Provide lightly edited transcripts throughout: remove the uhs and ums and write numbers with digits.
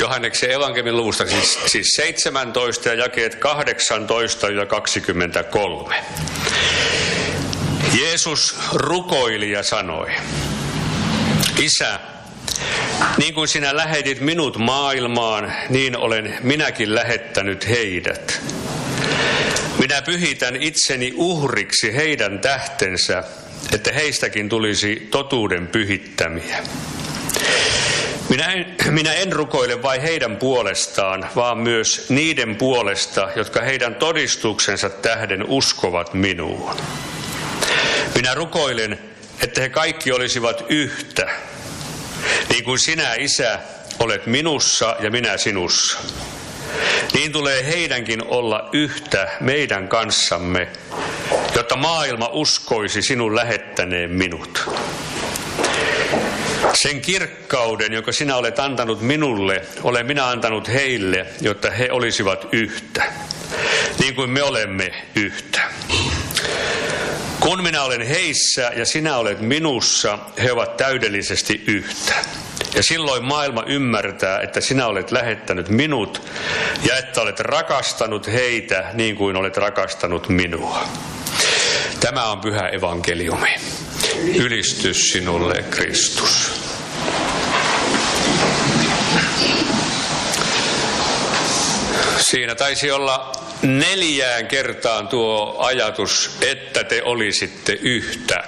Johanneksen evankeliumin luvusta, siis 17 ja jakeet 18-23. Jeesus rukoili ja sanoi: Isä, niin kuin sinä lähetit minut maailmaan, niin olen minäkin lähettänyt heidät. Minä pyhitän itseni uhriksi heidän tähtensä, että heistäkin tulisi totuuden pyhittämiä. Minä en rukoile vain heidän puolestaan, vaan myös niiden puolesta, jotka heidän todistuksensa tähden uskovat minuun. Minä rukoilen, että he kaikki olisivat yhtä, niin kuin sinä, Isä, olet minussa ja minä sinussa. Niin tulee heidänkin olla yhtä meidän kanssamme, jotta maailma uskoisi sinun lähettäneen minut. Sen kirkkauden, jonka sinä olet antanut minulle, olen minä antanut heille, jotta he olisivat yhtä, niin kuin me olemme yhtä. Kun minä olen heissä ja sinä olet minussa, he ovat täydellisesti yhtä. Ja silloin maailma ymmärtää, että sinä olet lähettänyt minut ja että olet rakastanut heitä niin kuin olet rakastanut minua. Tämä on pyhä evankeliumi. Ylistys sinulle, Kristus. Siinä taisi olla 4 kertaan tuo ajatus, että te olisitte yhtä.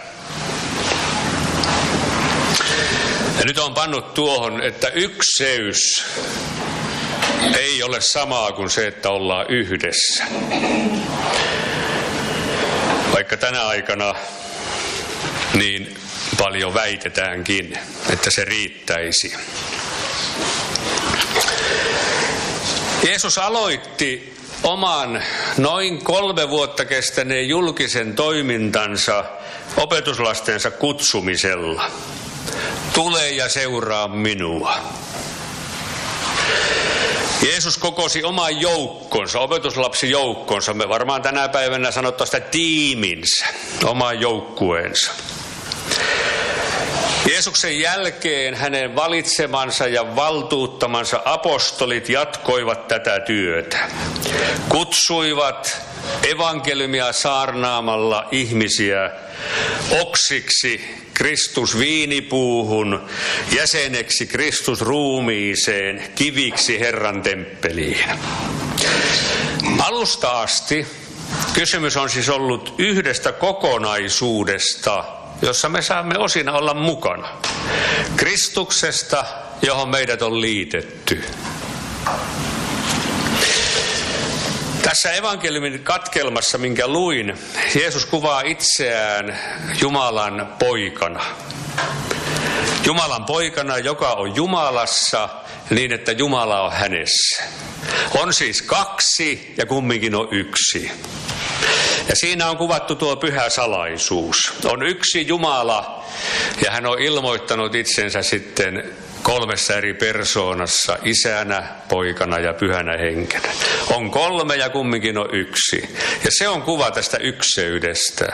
Ja nyt on pannut tuohon, että ykseys ei ole samaa kuin se, että ollaan yhdessä. Vaikka tänä aikana niin paljon väitetäänkin, että se riittäisi. Jeesus aloitti oman noin 3 vuotta kestäneen julkisen toimintansa opetuslastensa kutsumisella. Tule ja seuraa minua. Jeesus kokosi oman joukkonsa, opetuslapsijoukkonsa, me varmaan tänä päivänä sanottaisiin tiiminsä, oman joukkueensa. Jeesuksen jälkeen hänen valitsemansa ja valtuuttamansa apostolit jatkoivat tätä työtä. Kutsuivat evankeliumia saarnaamalla ihmisiä oksiksi Kristus viinipuuhun, jäseneksi Kristus ruumiiseen, kiviksi Herran temppeliin. Alusta asti kysymys on siis ollut yhdestä kokonaisuudesta, jossa me saamme osina olla mukana. Kristuksesta, johon meidät on liitetty. Tässä evankeliumin katkelmassa, minkä luin, Jeesus kuvaa itseään Jumalan poikana. Jumalan poikana, joka on Jumalassa niin, että Jumala on hänessä. On siis 2 ja kumminkin on 1. Ja siinä on kuvattu tuo pyhä salaisuus. On yksi Jumala ja hän on ilmoittanut itsensä sitten 3 eri persoonassa, Isänä, Poikana ja Pyhänä Henkenä. On 3 ja kumminkin on 1. Ja se on kuva tästä ykseydestä.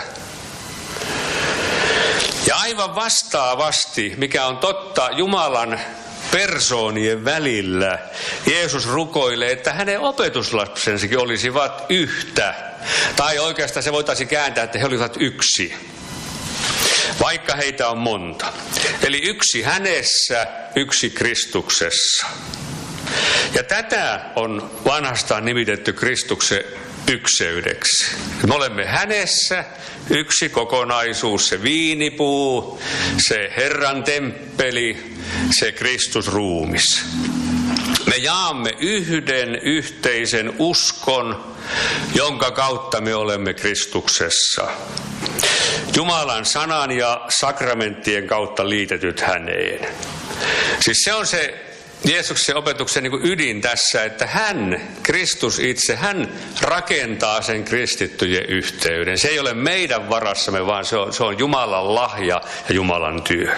Ja aivan vastaavasti, mikä on totta Jumalan persoonien välillä, Jeesus rukoilee, että hänen opetuslapsensakin olisivat yhtä. Tai oikeastaan se voitaisiin kääntää, että he olisivat 1. Vaikka heitä on monta. Eli 1 hänessä, 1 Kristuksessa. Ja tätä on vanhastaan nimitetty Kristuksen ykseydeksi. Me olemme hänessä, 1 kokonaisuus, se viinipuu, se Herran temppeli, se Kristusruumis. Me jaamme yhden yhteisen uskon, jonka kautta me olemme Kristuksessa. Jumalan sanan ja sakramenttien kautta liitetyt häneen. Siis se on se Jeesuksen opetuksen niin kuin ydin tässä, että hän, Kristus itse, hän rakentaa sen kristittyjen yhteyden. Se ei ole meidän varassamme, vaan se on Jumalan lahja ja Jumalan työ.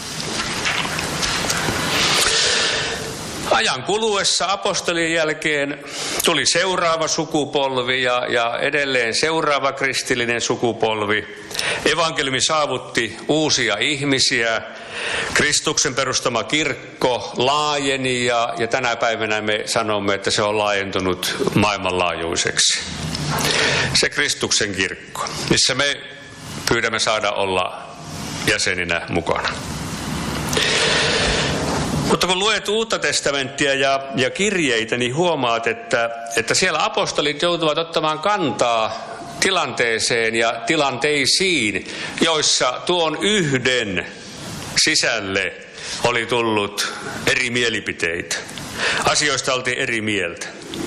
Ajan kuluessa apostolien jälkeen tuli seuraava sukupolvi ja edelleen seuraava kristillinen sukupolvi. Evankeliumi saavutti uusia ihmisiä Kristuksen perustama kirkko laajeni ja tänä päivänä me sanomme, että se on laajentunut maailmanlaajuiseksi. Se Kristuksen kirkko, missä me pyydämme saada olla jäseninä mukana. Mutta kun luet Uutta testamenttia ja kirjeitä, niin huomaat, että siellä apostolit joutuvat ottamaan kantaa tilanteeseen ja tilanteisiin, joissa tuon yhden sisälle oli tullut eri mielipiteitä. Asioista oltiin eri mieltä.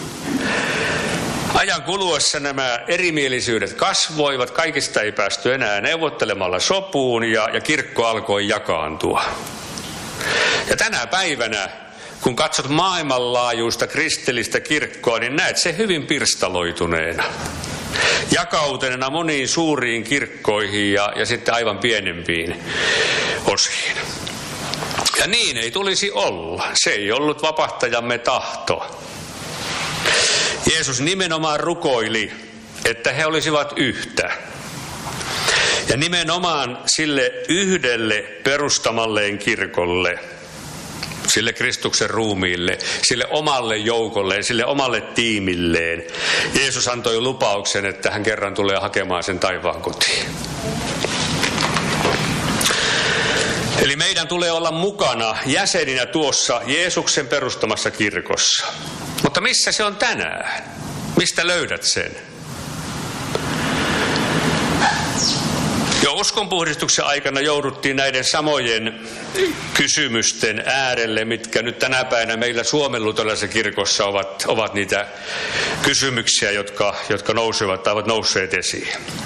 Ajan kuluessa nämä erimielisyydet kasvoivat, kaikista ei päästy enää neuvottelemalla sopuun ja kirkko alkoi jakaantua. Ja tänä päivänä, kun katsot maailmanlaajuista kristillistä kirkkoa, niin näet se hyvin pirstaloituneena. Jakautuneena moniin suuriin kirkkoihin ja sitten aivan pienempiin osiin. Ja niin ei tulisi olla. Se ei ollut vapahtajamme tahto. Jeesus nimenomaan rukoili, että he olisivat yhtä. Ja nimenomaan sille yhdelle perustamalleen kirkolle, sille Kristuksen ruumiille, sille omalle joukolleen, sille omalle tiimilleen, Jeesus antoi lupauksen, että hän kerran tulee hakemaan sen taivaan kotiin. Eli meidän tulee olla mukana jäseninä tuossa Jeesuksen perustamassa kirkossa. Mutta missä se on tänään? Mistä löydät sen? Jo uskonpuhdistuksen aikana jouduttiin näiden samojen kysymysten äärelle, mitkä nyt tänä päivänä meillä Suomen luterilaisessa kirkossa ovat niitä kysymyksiä, jotka nousevat tai ovat nousseet esiin.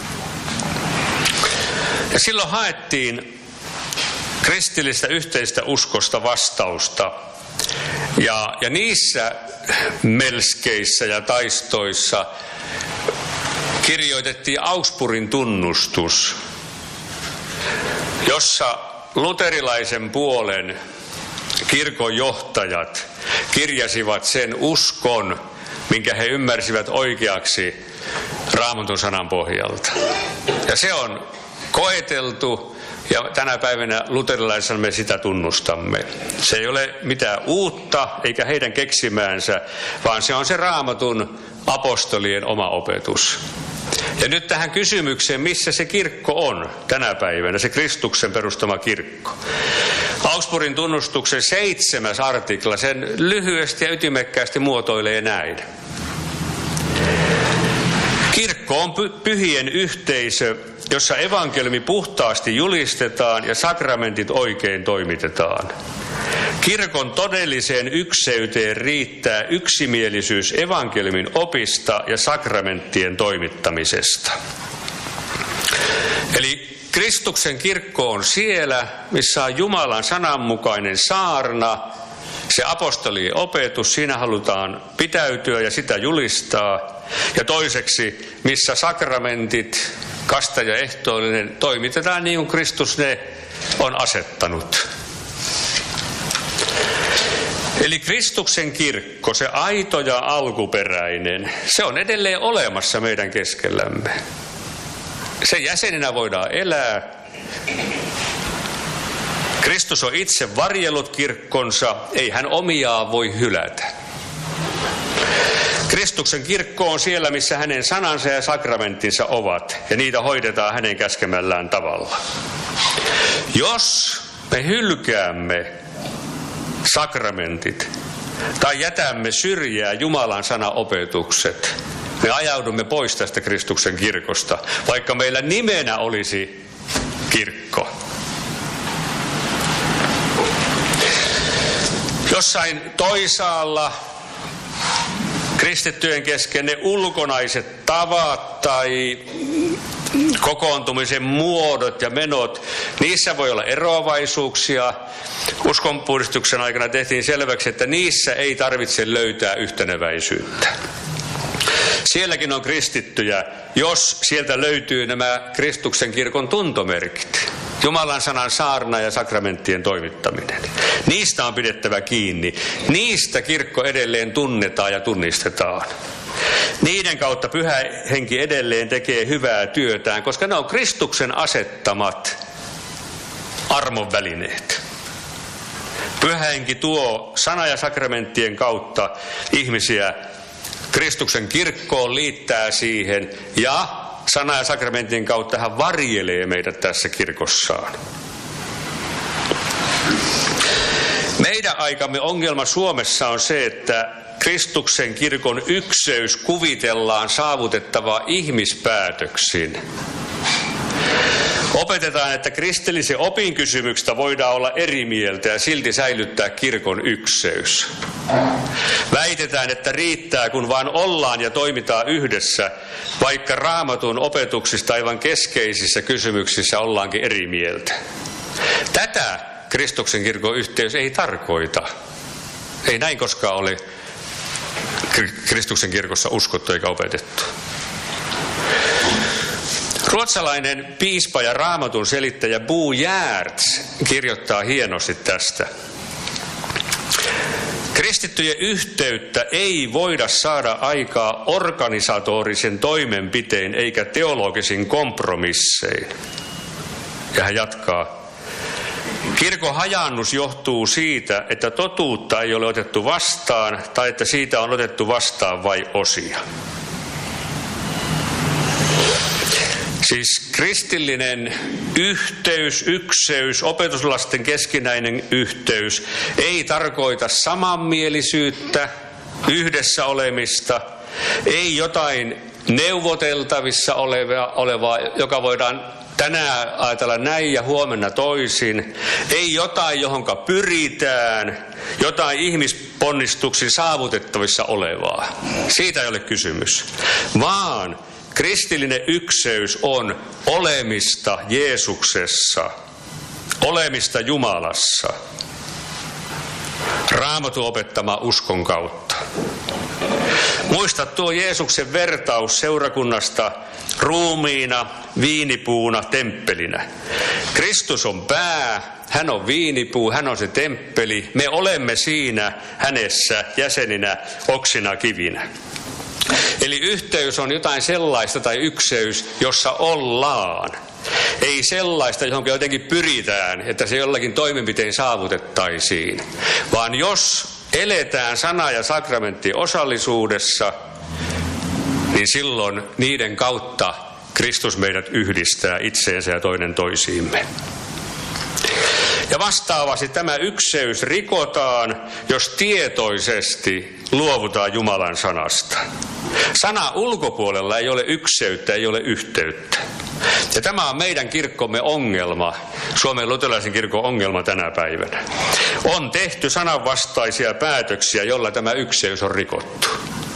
Ja silloin haettiin kristillistä yhteistä uskosta vastausta. Ja niissä melskeissä ja taistoissa kirjoitettiin Augsburgin tunnustus, jossa luterilaisen puolen kirkon johtajat kirjasivat sen uskon, minkä he ymmärsivät oikeaksi Raamatun sanan pohjalta. Ja se on koeteltu. Ja tänä päivänä luterilaisena me sitä tunnustamme. Se ei ole mitään uutta eikä heidän keksimäänsä, vaan se on se Raamatun apostolien oma opetus. Ja nyt tähän kysymykseen, missä se kirkko on tänä päivänä, se Kristuksen perustama kirkko. Augsburgin tunnustuksen 7. artikla sen lyhyesti ja ytimekkäästi muotoilee näin. Kirkko on pyhien yhteisö, jossa evankeliumi puhtaasti julistetaan ja sakramentit oikein toimitetaan. Kirkon todelliseen ykseyteen riittää yksimielisyys evankeliumin opista ja sakramenttien toimittamisesta. Eli Kristuksen kirkko on siellä, missä on Jumalan sananmukainen saarna, se apostolien opetus, siinä halutaan pitäytyä ja sitä julistaa. Ja toiseksi, missä sakramentit, kasta ja ehtoollinen, toimitetaan niin kuin Kristus ne on asettanut. Eli Kristuksen kirkko, se aito ja alkuperäinen, se on edelleen olemassa meidän keskellämme. Sen jäseninä voidaan elää. Kristus on itse varjellut kirkkonsa, ei hän omiaan voi hylätä. Kristuksen kirkko on siellä, missä hänen sanansa ja sakramenttinsa ovat, ja niitä hoidetaan hänen käskemällään tavalla. Jos me hylkäämme sakramentit tai jätämme syrjään Jumalan sanaopetukset, me ajaudumme pois tästä Kristuksen kirkosta, vaikka meillä nimenä olisi kirkko. Jossain toisaalla kristittyjen kesken ne ulkonaiset tavat tai kokoontumisen muodot ja menot, niissä voi olla eroavaisuuksia. Uskonpuhdistuksen aikana tehtiin selväksi, että niissä ei tarvitse löytää yhteneväisyyttä. Sielläkin on kristittyjä, jos sieltä löytyy nämä Kristuksen kirkon tuntomerkit. Jumalan sanan saarna ja sakramenttien toimittaminen. Niistä on pidettävä kiinni. Niistä kirkko edelleen tunnetaan ja tunnistetaan. Niiden kautta Pyhä Henki edelleen tekee hyvää työtään, koska ne on Kristuksen asettamat armon välineet. Pyhä Henki tuo sana- ja sakramenttien kautta ihmisiä Kristuksen kirkkoon, liittää siihen, ja sana- ja sakramenttien kautta hän varjelee meidät tässä kirkossaan. Meidän aikamme ongelma Suomessa on se, että Kristuksen kirkon ykseys kuvitellaan saavutettavaa ihmispäätöksin. Opetetaan, että kristillisen opin kysymyksistä voidaan olla eri mieltä ja silti säilyttää kirkon ykseys. Väitetään, että riittää, kun vain ollaan ja toimitaan yhdessä, vaikka Raamatun opetuksista aivan keskeisissä kysymyksissä ollaankin eri mieltä. Tätä Kristuksen kirkon yhteys ei tarkoita. Ei näin koskaan ole Kristuksen kirkossa uskottu eikä opetettu. Ruotsalainen piispa ja Raamatun selittäjä Bo Giertz kirjoittaa hienosti tästä. Kristittyjen yhteyttä ei voida saada aikaa organisatorisen toimenpiteen eikä teologisin kompromissein. Ja hän jatkaa. Kirkon hajannus johtuu siitä, että totuutta ei ole otettu vastaan tai että siitä on otettu vastaan vain osia. Siis kristillinen yhteys, ykseys, opetuslasten keskinäinen yhteys ei tarkoita samanmielisyyttä, yhdessä olemista, ei jotain neuvoteltavissa olevaa, joka voidaan tänään ajatella näin ja huomenna toisin, ei jotain, johonka pyritään, jotain ihmisponnistuksin saavutettavissa olevaa. Siitä ei ole kysymys, vaan kristillinen ykseys on olemista Jeesuksessa, olemista Jumalassa, Raamatun opettama uskon kautta. Muista tuo Jeesuksen vertaus seurakunnasta ruumiina, viinipuuna, temppelinä. Kristus on pää, hän on viinipuu, hän on se temppeli. Me olemme siinä hänessä jäseninä, oksina, kivinä. Eli yhteys on jotain sellaista tai ykseys, jossa ollaan. Ei sellaista, johon jotenkin pyritään, että se jollakin toimenpiteen saavutettaisiin. Vaan jos eletään sana- ja sakramenttien osallisuudessa, niin silloin niiden kautta Kristus meidät yhdistää itseensä ja toinen toisiimme. Ja vastaavasti tämä ykseys rikotaan, jos tietoisesti luovutaan Jumalan sanasta. Sana ulkopuolella ei ole ykseyttä, ei ole yhteyttä. Ja tämä on meidän kirkkomme ongelma, Suomen luterilaisen kirkon ongelma tänä päivänä. On tehty sananvastaisia päätöksiä, jolla tämä ykseys on rikottu.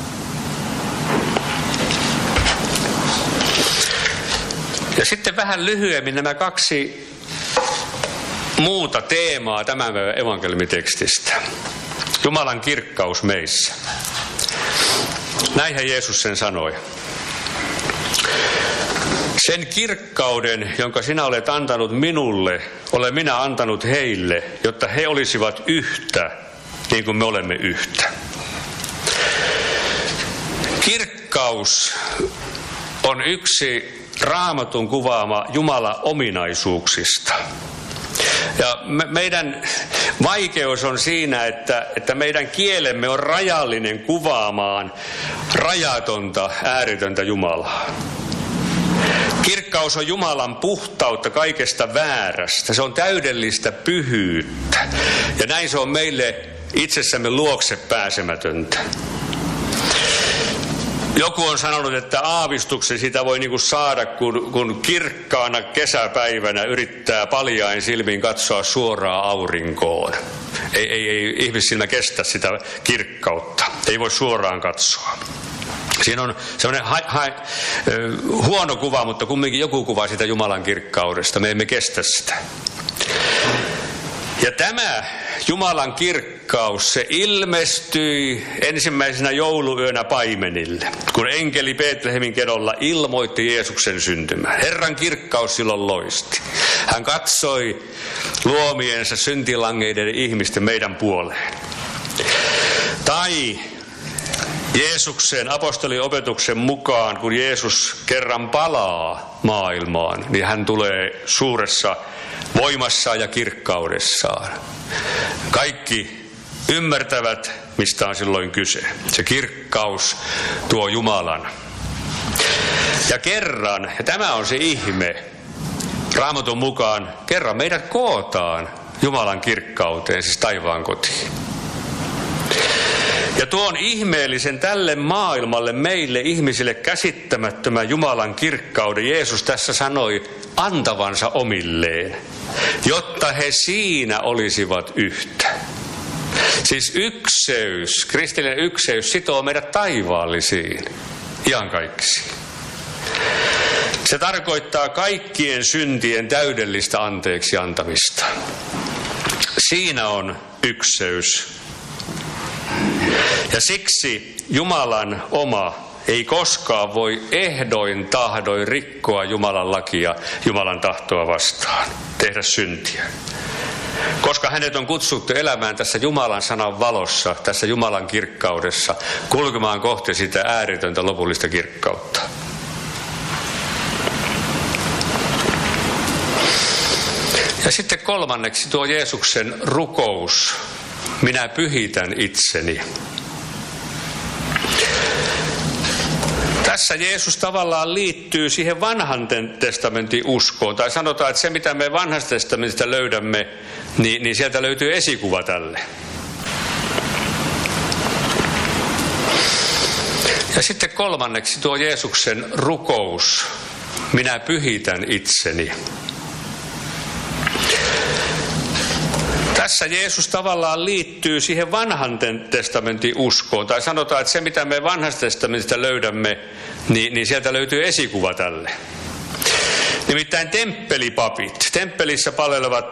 Ja sitten vähän lyhyemmin nämä kaksi muuta teemaa tämän päivän evankeliumitekstistä. Jumalan kirkkaus meissä. Näinhän Jeesus sen sanoi. Sen kirkkauden, jonka sinä olet antanut minulle, olen minä antanut heille, jotta he olisivat yhtä, niin kuin me olemme yhtä. Kirkkaus on yksi Raamatun kuvaama Jumalan ominaisuuksista. Ja meidän vaikeus on siinä, että meidän kielemme on rajallinen kuvaamaan rajatonta, ääritöntä Jumalaa. Kirkkaus on Jumalan puhtautta kaikesta väärästä. Se on täydellistä pyhyyttä. Ja näin se on meille itsessämme luokse pääsemätöntä. Joku on sanonut, että aavistuksen sitä voi saada, kun kirkkaana kesäpäivänä yrittää paljain silmin katsoa suoraan aurinkoon. Ei ihmissilmä kestä sitä kirkkautta. Ei voi suoraan katsoa. Siinä on sellainen huono kuva, mutta kumminkin joku kuva sitä Jumalan kirkkaudesta. Me emme kestä sitä. Ja tämä Jumalan kirkkaus, se ilmestyi ensimmäisenä jouluyönä paimenille, kun enkeli Betlehemin kedolla ilmoitti Jeesuksen syntymän. Herran kirkkaus silloin loisti. Hän katsoi luomiensa syntilangeiden ihmisten meidän puoleen. Tai Jeesuksen apostoliopetuksen mukaan, kun Jeesus kerran palaa maailmaan, niin hän tulee suuressa voimassaan ja kirkkaudessaan. Kaikki ymmärtävät, mistä on silloin kyse. Se kirkkaus tuo Jumalan. Ja kerran, ja tämä on se ihme, Raamatun mukaan kerran meidät kootaan Jumalan kirkkauteen, siis taivaan kotiin. Ja tuon ihmeellisen tälle maailmalle, meille ihmisille käsittämättömän Jumalan kirkkauden Jeesus tässä sanoi antavansa omilleen, jotta he siinä olisivat yhtä. Siis ykseys, kristillinen ykseys sitoo meidät taivaallisiin, iankaikkisiin. Se tarkoittaa kaikkien syntien täydellistä anteeksi antamista. Siinä on ykseys. Ja siksi Jumalan oma ei koskaan voi ehdoin tahdoin rikkoa Jumalan lakia, Jumalan tahtoa vastaan, tehdä syntiä. Koska hänet on kutsuttu elämään tässä Jumalan sanan valossa, tässä Jumalan kirkkaudessa, kulkemaan kohti sitä ääretöntä lopullista kirkkautta. Ja sitten kolmanneksi tuo Jeesuksen rukous. Minä pyhitän itseni. Tässä Jeesus tavallaan liittyy siihen vanhan testamentin uskoon. Tai sanotaan, että se mitä me vanhasta testamentista löydämme, niin sieltä löytyy esikuva tälle. Ja sitten kolmanneksi tuo Jeesuksen rukous. Minä pyhitän itseni. Tässä Jeesus tavallaan liittyy siihen vanhan testamentin uskoon. Tai sanotaan, että se mitä me vanhasta testamentista löydämme, niin sieltä löytyy esikuva tälle. Nimittäin temppelipapit, temppelissä palvelevat